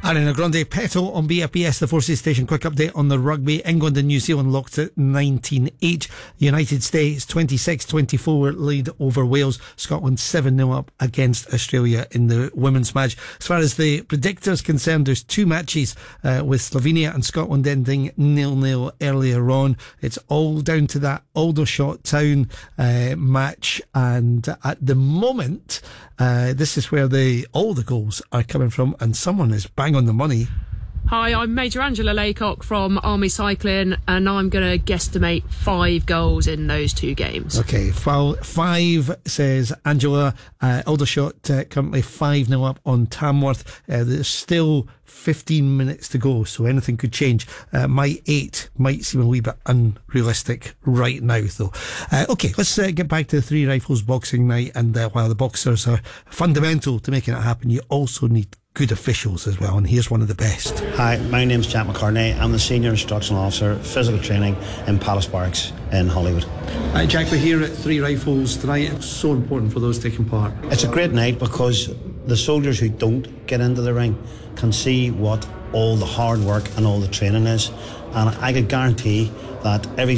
Ariana Grande, Petal on BFBS, the Forces Station. Quick update on the rugby. England and New Zealand locked at 19-8. United States 26-24 lead over Wales. Scotland 7-0 up against Australia in the women's match. As far as the predictors concerned, there's two matches with Slovenia and Scotland ending 0-0 earlier on. It's all down to that Aldershot Town match, and at the moment this is where all the goals are coming from, and someone is bang on the money. Hi, I'm Major Angela Laycock from Army Cycling, and I'm going to guesstimate 5 goals in those 2 games. Okay, 5 says Angela. Aldershot currently 5-0 up on Tamworth. There's still 15 minutes to go, so anything could change. My 8 might seem a wee bit unrealistic right now, though. Okay, let's get back to the Three Rifles boxing night, and while the boxers are fundamental to making it happen, you also need good officials as well, and here's one of the best. Hi, my name's Jack McCartney. I'm the Senior Instructional Officer, Physical Training in Palace Barracks in Hollywood. Jack, we're here at Three Rifles tonight. It's so important for those taking part. It's a great night because the soldiers who don't get into the ring can see what all the hard work and all the training is, and I could guarantee that every